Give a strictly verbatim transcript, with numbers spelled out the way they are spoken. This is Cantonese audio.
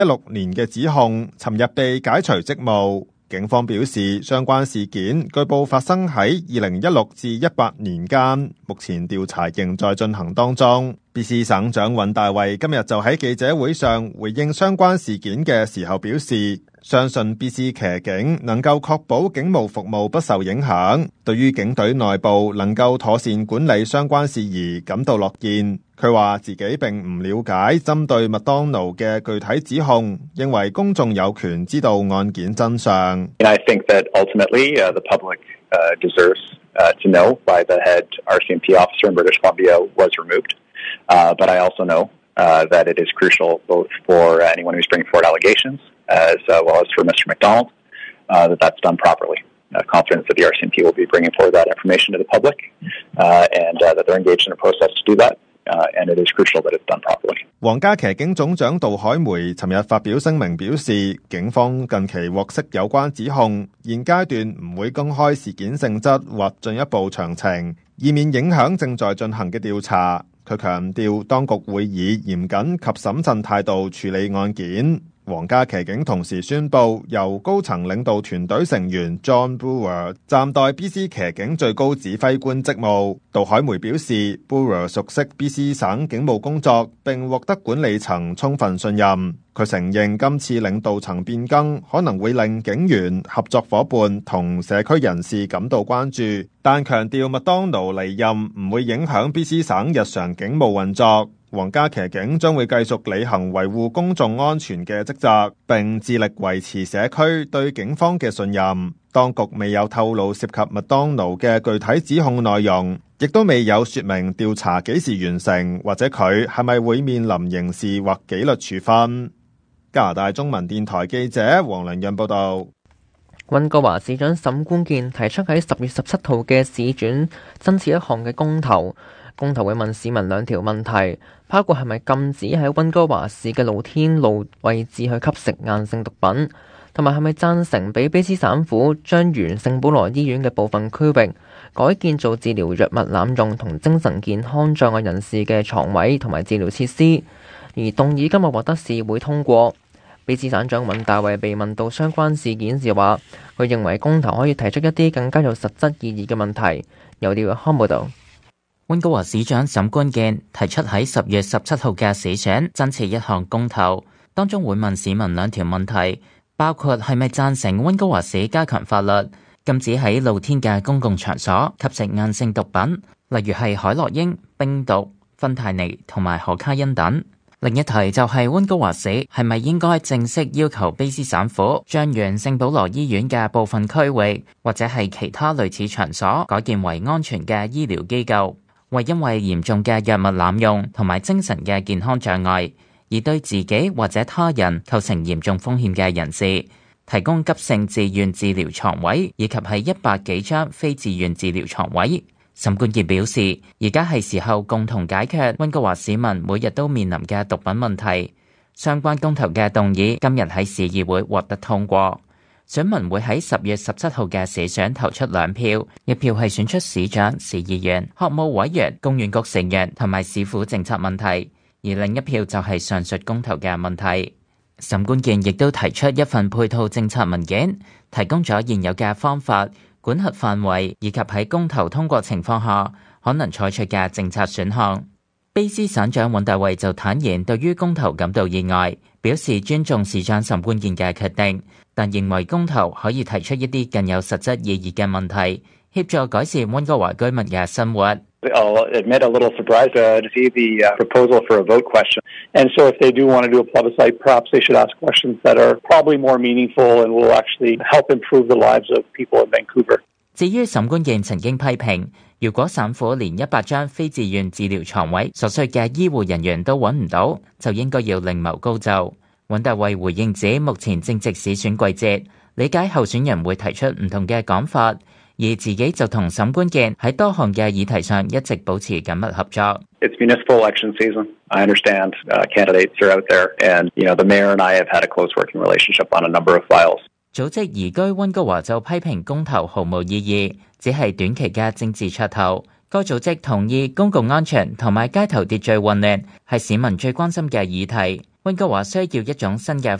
一六年嘅指控，尋日被解除職務。警方表示，相關事件據報發生喺二零一六至一八年間，目前調查仍在進行當中。B C 省長尹大衛今日就喺記者會上回應相關事件嘅時候表示，相信 B C 騎警能夠確保警務服務不受影響，對於警隊內部能夠妥善管理相關事宜感到樂見。佢話自己並唔了解針對麥當勞嘅具體指控，認為公眾有權知道案件真相。 And I think that ultimately uh, the public uh, deserves uh, to know why the head R C M P officer in British Columbia was removed. Uh, but I also know uh, that it is crucial both for anyone who's bringing forward allegations as uh, well as for Mister McDonald uh, that that's done properly. Uh, confidence that the R C M P will be bringing forward that information to the public uh, and uh, that they're engaged in a process to do that.Uh, and it is crucial that it's done properly. 皇家騎警總長杜海梅尋日發表聲明表示，警方近期獲悉有關指控，現階段唔會公開事件性質或進一步詳情，以免影響正在進行嘅調查。佢強調，當局會以嚴謹及審慎態度處理案件。皇家騎警同時宣布，由高層領導團隊成員 John Brewer 暫代 B C 騎警最高指揮官職務。杜海梅表示 ，Brewer 熟悉 B C 省警務工作，並獲得管理層充分信任。佢承認今次領導層變更可能會令警員、合作伙伴同社區人士感到關注，但強調麥當勞離任唔會影響 B C 省日常警務運作。皇家騎警將會繼續履行維護公眾安全嘅職責，並致力維持社區對警方嘅信任。當局未有透露涉及麥當勞嘅具體指控內容，亦都未有說明調查幾時完成，或者佢係咪會面臨刑事或紀律處分。加拿大中文電台記者黃良潤報道。 溫哥華市長沈冠健提出喺十月十七號嘅市選增設一項嘅公投，公投會問市民兩條問題，包括係咪禁止喺溫哥華市嘅露天路位置去吸食硬性毒品，同埋係咪贊成俾卑詩省府將原聖保羅醫院嘅部分區域改建做治療藥物濫用同精神健康障礙人士嘅床位同埋治療設施。而動議今日獲得市會通過。卑詩省長尹大衛被問到相關事件時話，佢認為公投可以提出一啲更加有實質意義嘅問題。由廖康報道。 溫哥華市長沈冠健提出喺十月十七號嘅市選增設一項公投，當中會問市民兩條問題，包括係咪贊成溫哥華市加強法律，禁止喺露天嘅公共場所吸食硬性毒品，例如係海洛因、冰毒、芬太尼同埋可卡因等。另一題就係溫哥華市係咪應該正式要求卑詩省府將原聖保羅醫院嘅部分區域或者係其他類似場所改建為安全嘅醫療機構，為因為嚴重嘅藥物濫用同埋精神嘅健康障礙而對自己或者他人構成嚴重風險嘅人士提供急性自願治療床位，以及係一百幾張非自願治療床位。沈冠健表示，而家係時候共同解決溫哥華市民每日都面臨嘅毒品問題。相關公投嘅動議今日喺市議會獲得通過，選民會喺十月十七號嘅市選投出兩票，一票係選出市長、市議員、學務委員、公園局成員同埋市府政策問題，而另一票就係上述公投嘅問題。沈冠健亦都提出一份配套政策文件，提供咗現有嘅方法、管轄範圍以及喺公投通過情況下可能採取嘅政策選項。卑詩省長尹大衛就坦言對於公投感到意外，表示尊重市長沈冠健嘅決定，但認為公投可以提出一啲更有實質意義嘅問題，協助改善溫哥華居民嘅生活。 I'll admit a little surprised uh, to see the uh, proposal for a vote question. And so if they do want to do a plebiscite, perhaps they should ask questions that are probably more meaningful and will actually help improve the lives of people in Vancouver. 至於沈冠健曾經批評，如果省府連一百張非自願治療床位所需嘅醫護人員都揾唔到，就應該要另謀高就。尹大衛回應指，目前正值市選季節，理解候選人會提出唔同嘅講法。而自己就同沈冠健喺多項嘅議題上一直保持緊密合作。 It's municipal election season. I understand uh, candidates are out there, and you know the mayor and I have had a close working relationship on a number of files. 組織移居溫哥華就批評公投毫無意義，只係短期嘅政治噱頭。該組織同意公共安全同埋街頭秩序混亂係市民最關心嘅議題， 溫哥華需要一種新嘅